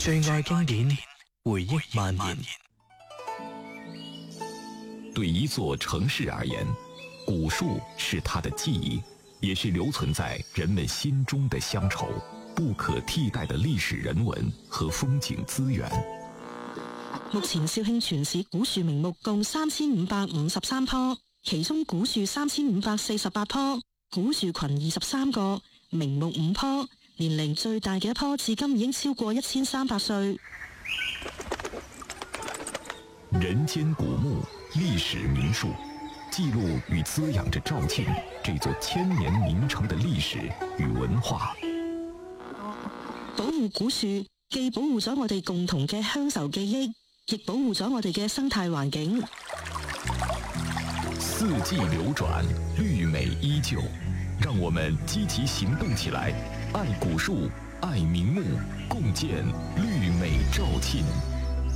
最愛經典，回憶蔓延。 对一座城市而言，古树是它的记忆，也是留存在人们心中的乡愁，不可替代的歷史人文和風景資源。 目前肇慶全市古樹名木共3553棵，其中古樹3548棵，古樹群23個，名木5棵，年齡最大嘅一棵至今已經超過1300歲。 人間古木，歷史名樹，記錄與滋養着肇慶這座千年名城的歷史與文化。 保護古樹，既保護咗我哋共同嘅鄉愁記憶，亦保護咗我哋嘅生態環境。 四季流轉，綠美依舊，讓我們積極行動起來，愛古樹，愛名木，共建綠美肇慶。